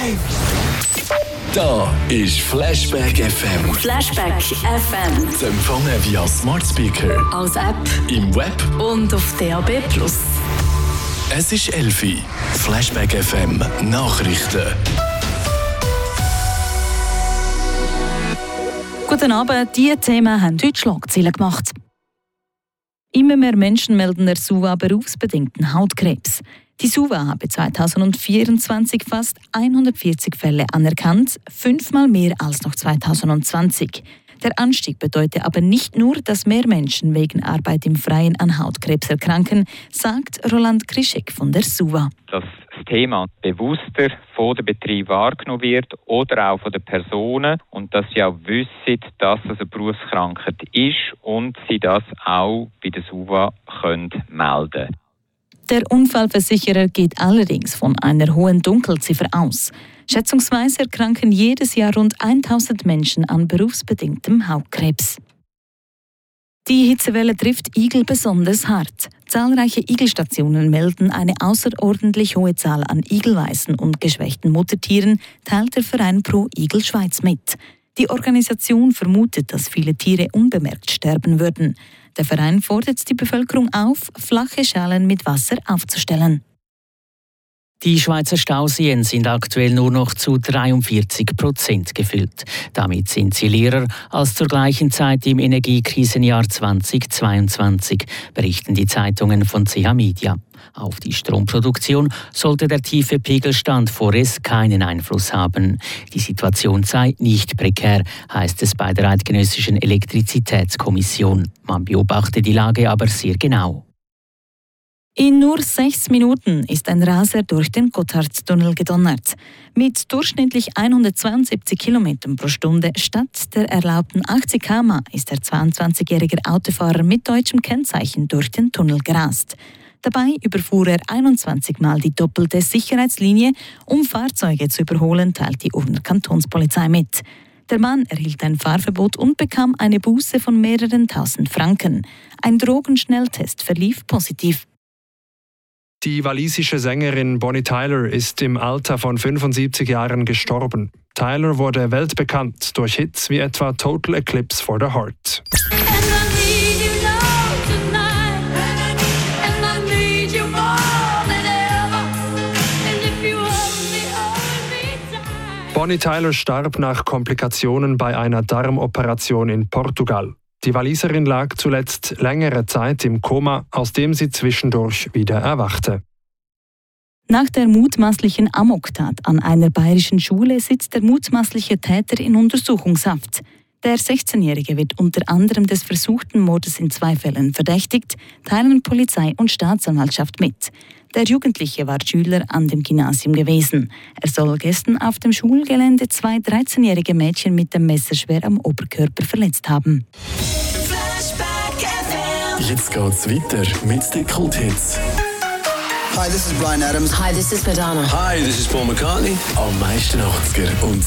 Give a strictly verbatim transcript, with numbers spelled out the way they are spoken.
Da ist Flashback F M. Flashback F M. Zu empfangen via Smart Speaker, als App im Web und auf D A B plus. Es ist elf Uhr. Flashback F M Nachrichten. Guten Abend, diese Themen haben heute Schlagzeilen gemacht. Immer mehr Menschen melden der S U V A berufsbedingten Hautkrebs. Die S U V A habe zweitausendvierundzwanzig fast hundertvierzig Fälle anerkannt, fünfmal mehr als noch zweitausendzwanzig. Der Anstieg bedeutet aber nicht nur, dass mehr Menschen wegen Arbeit im Freien an Hautkrebs erkranken, sagt Roland Krischek von der S U V A. Dass das Thema bewusster von den Betrieben wahrgenommen wird oder auch von den Personen und dass sie auch wissen, dass es eine Berufskrankheit ist und sie das auch bei der S U V A können melden können. Der Unfallversicherer geht allerdings von einer hohen Dunkelziffer aus. Schätzungsweise erkranken jedes Jahr rund tausend Menschen an berufsbedingtem Hautkrebs. Die Hitzewelle trifft Igel besonders hart. Zahlreiche Igelstationen melden eine außerordentlich hohe Zahl an Igelweißen und geschwächten Muttertieren, teilt der Verein Pro Igel Schweiz mit. Die Organisation vermutet, dass viele Tiere unbemerkt sterben würden. Der Verein fordert die Bevölkerung auf, flache Schalen mit Wasser aufzustellen. Die Schweizer Stauseen sind aktuell nur noch zu dreiundvierzig Prozent gefüllt. Damit sind sie leerer als zur gleichen Zeit im Energiekrisenjahr zweitausendzweiundzwanzig, berichten die Zeitungen von C H Media. Auf die Stromproduktion sollte der tiefe Pegelstand vorerst keinen Einfluss haben. Die Situation sei nicht prekär, heißt es bei der Eidgenössischen Elektrizitätskommission. Man beobachte die Lage aber sehr genau. In nur sechs Minuten ist ein Raser durch den Gotthardtunnel gedonnert. Mit durchschnittlich hundertzweiundsiebzig Kilometern pro Stunde statt der erlaubten achtzig Kilometer pro Stunde ist der zweiundzwanzigjährige Autofahrer mit deutschem Kennzeichen durch den Tunnel gerast. Dabei überfuhr er einundzwanzig Mal die doppelte Sicherheitslinie, um Fahrzeuge zu überholen, teilt die Urner Kantonspolizei mit. Der Mann erhielt ein Fahrverbot und bekam eine Buße von mehreren tausend Franken. Ein Drogenschnelltest verlief positiv. Die walisische Sängerin Bonnie Tyler ist im Alter von fünfundsiebzig Jahren gestorben. Tyler wurde weltbekannt durch Hits wie etwa Total Eclipse for the Heart. Bonnie Tyler starb nach Komplikationen bei einer Darmoperation in Portugal. Die Waliserin lag zuletzt längere Zeit im Koma, aus dem sie zwischendurch wieder erwachte. Nach der mutmaßlichen Amoktat an einer bayerischen Schule sitzt der mutmaßliche Täter in Untersuchungshaft. Der sechzehnjährige wird unter anderem des versuchten Mordes in zwei Fällen verdächtigt, teilen Polizei und Staatsanwaltschaft mit. Der Jugendliche war Schüler an dem Gymnasium gewesen. Er soll gestern auf dem Schulgelände zwei dreizehnjährige Mädchen mit dem Messer schwer am Oberkörper verletzt haben. Jetzt geht's weiter mit den Kulthits. Hi, this is Bryan Adams. Hi, this is Madonna. Hi, this is Paul McCartney. Am meisten achtziger und